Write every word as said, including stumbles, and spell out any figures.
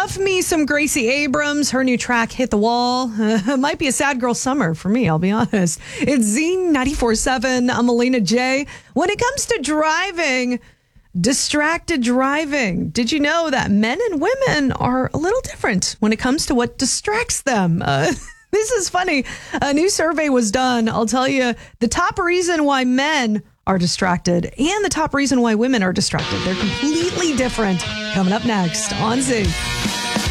Love me some Gracie Abrams. Her new track, Hit the Wall. Uh, it might be a sad girl summer for me, I'll be honest. It's Z ninety-four point seven. I'm Alina J. When it comes to driving, distracted driving, did you know that men and women are a little different when it comes to what distracts them? Uh, this is funny. A new survey was done. I'll tell you the top reason why men are distracted and the top reason why women are distracted. They're completely different. Coming up next on Z.